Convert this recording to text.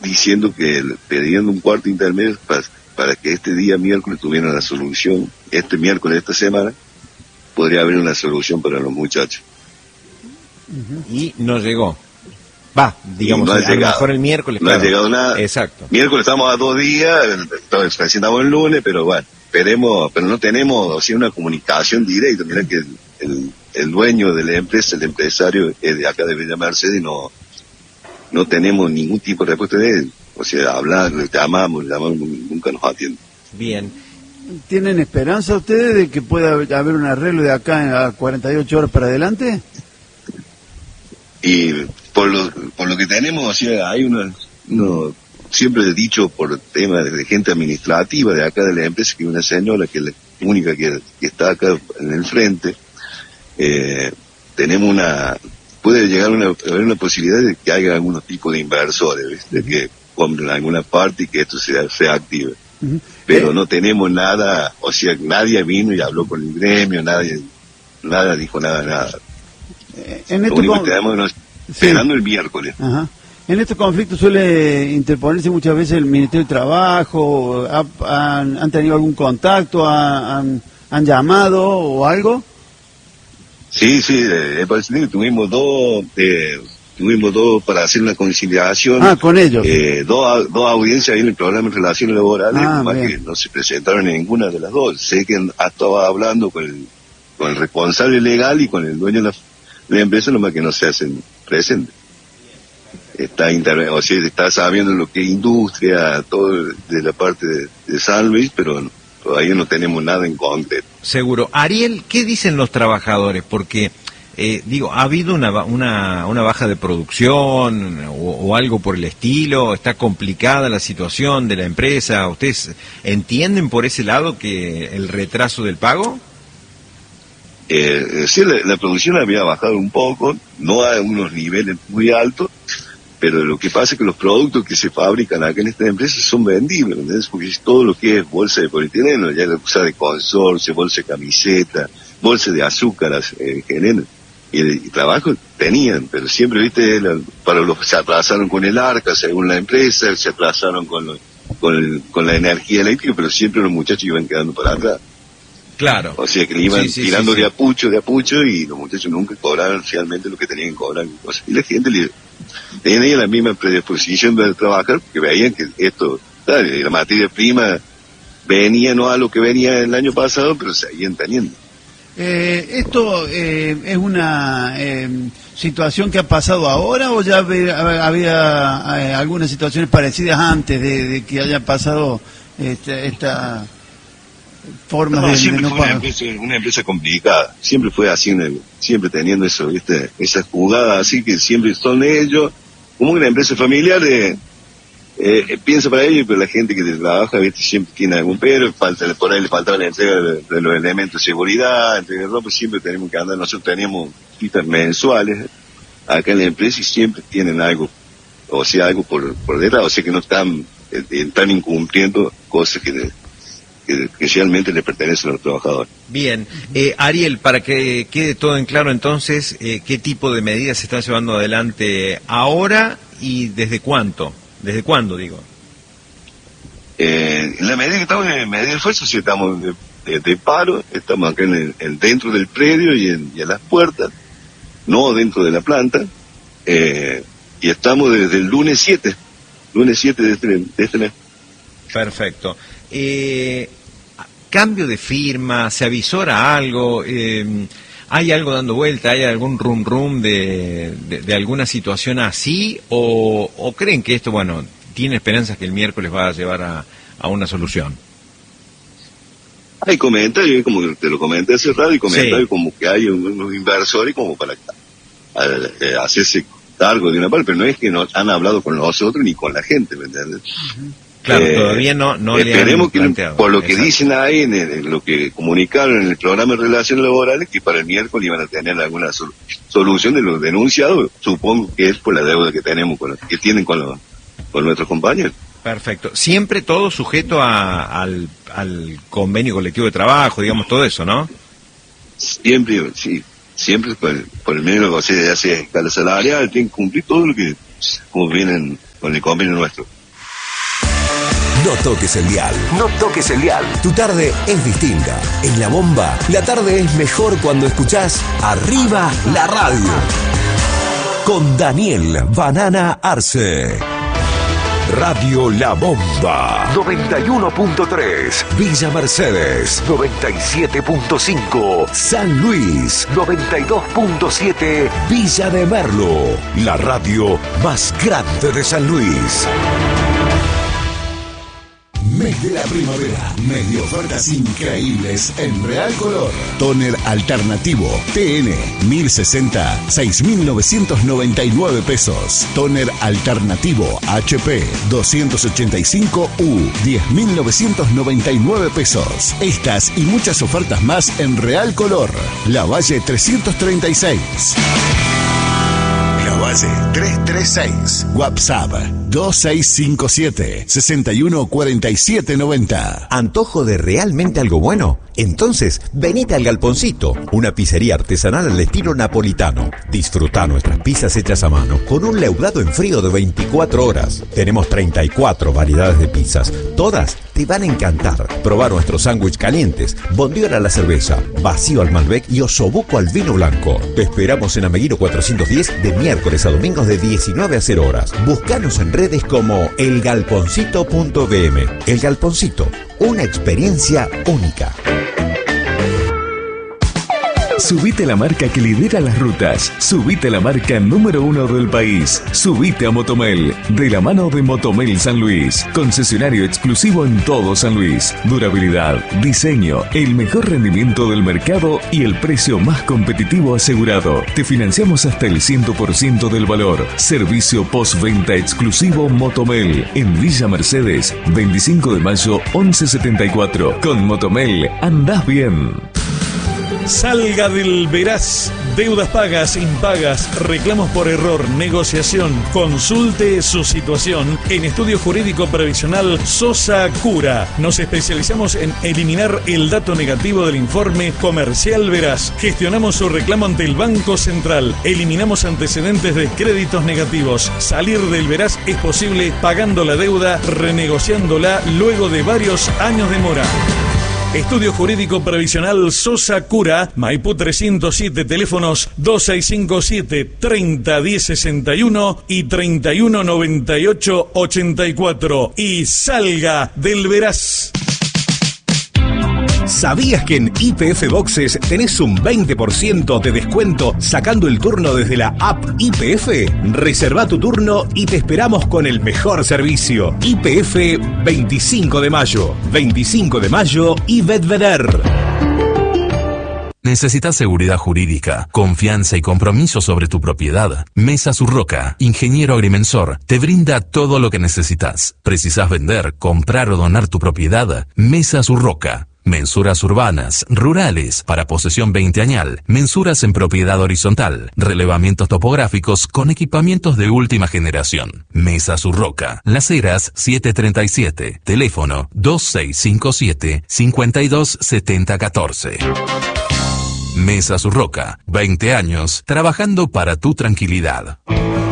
diciendo que pidiendo un cuarto intermedio para que este día miércoles tuvieran la solución, este miércoles de esta semana, podría haber una solución para los muchachos. Y no llegó. Digamos, no ha a lo llegado. mejor el miércoles. No claro. ha llegado nada. Exacto. Miércoles estamos a 2 días, recién estamos el lunes, pero bueno, esperemos, pero no tenemos una comunicación directa. Mira que el dueño de la empresa, el empresario es de acá de Villa Mercedes, no tenemos ningún tipo de respuesta de él. O sea, le llamamos, nunca nos atiende. Bien. ¿Tienen esperanza ustedes de que pueda haber un arreglo de acá a 48 horas para adelante? Y por lo que tenemos, o sea, hay siempre he dicho por temas de gente administrativa de acá de la empresa, que una señora que es la única que está acá en el frente, tenemos puede llegar a haber una posibilidad de que haya algunos tipos de inversores, ¿viste? Que compren alguna parte y que esto sea activo. Pero no tenemos nada, o sea, nadie vino y habló con el gremio, nada dijo nada. Lo único que tenemos esperando el miércoles. Ajá. En estos conflictos suele interponerse muchas veces el Ministerio de Trabajo. ¿Han tenido algún contacto? ¿Han llamado o algo? Sí, parece que tuvimos dos para hacer una conciliación. Con ellos. Dos audiencias ahí en el programa de relaciones laborales, más que no se presentaron en ninguna de las dos. Sé que estaba hablando con el responsable legal y con el dueño de la empresa, nomás que no se hacen presentes. Está sabiendo lo que es industria, todo de la parte de San Luis, pero todavía no tenemos nada en concreto. Seguro. Ariel, ¿qué dicen los trabajadores? Porque, ha habido una baja de producción o algo por el estilo, está complicada la situación de la empresa. ¿Ustedes entienden por ese lado que el retraso del pago? Sí, la producción había bajado un poco, no a unos niveles muy altos, pero lo que pasa es que los productos que se fabrican acá en esta empresa son vendibles, ¿entendés? Porque es todo lo que es bolsa de polietileno, ya la cosa de consorcio, bolsa de camiseta, bolsa de azúcar, genera. Y trabajo tenían, pero siempre, viste, se atrasaron con el arca, según la empresa, se atrasaron con la energía eléctrica, pero siempre los muchachos iban quedando para atrás. Claro. O sea que le iban tirando de apucho, y los muchachos nunca cobraban realmente lo que tenían que cobrar. Y la gente tenía la misma predisposición de trabajar, porque veían que la materia prima venía no a lo que venía el año pasado, pero seguían teniendo. ¿Esto es una situación que ha pasado ahora o ya había algunas situaciones parecidas antes de que haya pasado esta forma de siempre no fue pagar? una empresa complicada, siempre fue así, siempre teniendo eso, ¿viste? Esas jugadas así que siempre son ellos, como una empresa familiar piensa para ellos, pero la gente que trabaja, ¿viste? Siempre tiene algún pero, por ahí le faltaba la entrega de los elementos de seguridad, entrega de ropa, siempre tenemos que andar. Nosotros tenemos citas mensuales acá en la empresa y siempre tienen algo, o sea, algo por detrás, o sea que no están incumpliendo cosas que realmente le pertenecen a los trabajadores. Bien, Ariel, para que quede todo en claro entonces, ¿qué tipo de medidas se están llevando adelante ahora y desde cuánto? ¿Desde cuándo, digo? La medida que estamos en medida de fuerza, si estamos de paro, estamos acá dentro del predio y en las puertas, no dentro de la planta, y estamos desde el lunes 7 de este mes. Perfecto. Cambio de firma, se avisora algo, ¿hay algo dando vuelta? ¿Hay algún rum de alguna situación así? ¿O creen que esto, tiene esperanzas que el miércoles va a llevar a una solución? Hay comentarios, como te lo comenté hace rato, y comentarios como que hay unos inversores como para hacerse cargo de una parte, pero no es que nos han hablado con nosotros ni con la gente, ¿me entiendes? Claro, todavía no esperemos le han planteado. Que, por lo que dicen ahí, en lo que comunicaron en el programa de relaciones laborales, que para el miércoles iban a tener alguna solución de los denunciados. Supongo que es por la deuda que tenemos, que tienen con nuestros compañeros. Perfecto. Siempre todo sujeto al convenio colectivo de trabajo, digamos, todo eso, ¿no? Siempre, sí. Siempre por el medio, o sea, ya sea escala salarial, tienen que cumplir todo lo que como vienen con el convenio nuestro. No toques el dial. No toques el dial. Tu tarde es distinta. En La Bomba, la tarde es mejor cuando escuchás Arriba la Radio. Con Daniel Banana Arce. Radio La Bomba 91.3, Villa Mercedes 97.5, San Luis 92.7, Villa de Merlo, la radio más grande de San Luis. Mes de la primavera, mes de ofertas increíbles en Real Color. Tóner alternativo TN 1060, 6.999 pesos. Tóner alternativo HP 285U, 10.999 pesos. Estas y muchas ofertas más en Real Color. Lavalle 336. Lavalle 336. WhatsApp 2657-614790. ¿Antojo de realmente algo bueno? Entonces, venite al Galponcito, una pizzería artesanal al estilo napolitano. Disfruta nuestras pizzas hechas a mano, con un leudado en frío de 24 horas. Tenemos 34 variedades de pizzas, todas te van a encantar. Probar nuestros sándwiches calientes, bondiola a la cerveza, vacío al Malbec y osobuco al vino blanco. Te esperamos en Ameguino 410 de miércoles a domingos de 19 a 0 horas. Búscanos en redes como elgalponcito.bm. El Galponcito, una experiencia única. Subite la marca que lidera las rutas. Subite la marca número 1 del país. Subite a Motomel, de la mano de Motomel San Luis. Concesionario exclusivo en todo San Luis. Durabilidad, diseño, el mejor rendimiento del mercado y el precio más competitivo asegurado. Te financiamos hasta el 100% del valor. Servicio postventa exclusivo Motomel. En Villa Mercedes, 25 de mayo, 1174. Con Motomel, andás bien. Salga del Veraz. Deudas pagas, impagas, reclamos por error, negociación. Consulte su situación en Estudio Jurídico Previsional Sosa Cura. Nos especializamos en eliminar el dato negativo del informe comercial Veraz. Gestionamos su reclamo ante el Banco Central. Eliminamos antecedentes de créditos negativos. Salir del Veraz es posible pagando la deuda, renegociándola luego de varios años de mora. Estudio Jurídico Previsional Sosa Cura, Maipú 307, teléfonos 2657-301061 y 3198-84. Y salga del Veraz. ¿Sabías que en YPF Boxes tenés un 20% de descuento sacando el turno desde la app YPF? Reserva tu turno y te esperamos con el mejor servicio. YPF 25 de mayo. 25 de mayo y Bedveder. ¿Necesitas seguridad jurídica, confianza y compromiso sobre tu propiedad? Mesa Surroca, ingeniero agrimensor, te brinda todo lo que necesitas. ¿Precisas vender, comprar o donar tu propiedad? Mesa Surroca. Mensuras urbanas, rurales, para posesión 20añal, mensuras en propiedad horizontal, relevamientos topográficos con equipamientos de última generación. Mesa Surroca, Las Heras 737, teléfono 2657-527014. Mesa Surroca, 20 años trabajando para tu tranquilidad.